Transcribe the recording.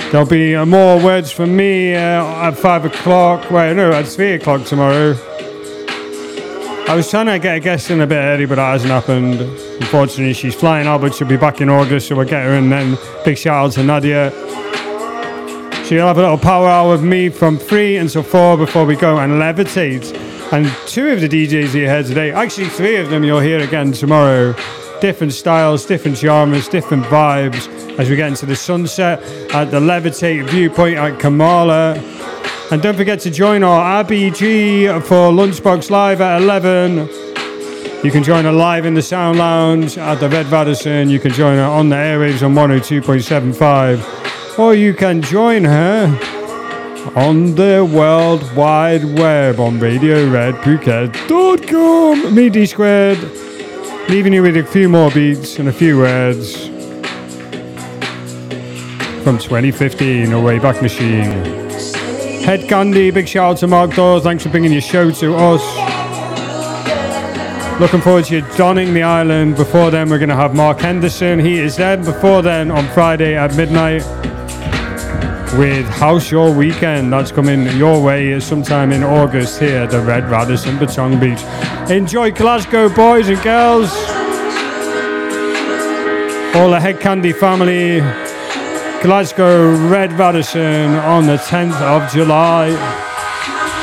There'll be more words from me at 5 o'clock. Wait, no, at 3 o'clock tomorrow. I was trying to get a guest in a bit early, but that hasn't happened. Unfortunately, she's flying out, but she'll be back in August, so we'll get her in then. Big shout out to Nadia. She'll have a little power hour with me from 3 until 4 before we go and levitate. And 2 of the DJs you heard today, actually 3 of them you'll hear again tomorrow. Different styles, different genres, different vibes as we get into the sunset at the Levitate Viewpoint at Kamala. And don't forget to join our RBG for Lunchbox Live at 11. You can join her live in the Sound Lounge at the Red Radisson. You can join her on the airwaves on 102.75. Or you can join her on the World Wide Web on RadioRedPhuket.com. Me, D Squared, leaving you with a few more beats and a few words from 2015, a Wayback Machine. Head Candy, big shout out to Mark Dawes. Thanks for bringing your show to us. Looking forward to you donning the island. Before then, we're going to have Mark Henderson. He is there before then on Friday at midnight with House Your Weekend. That's coming your way sometime in August here at the Red Radisson, Batong Beach. Enjoy Glasgow, boys and girls. All the Head Candy family. Glasgow, Red Radisson on the 10th of July.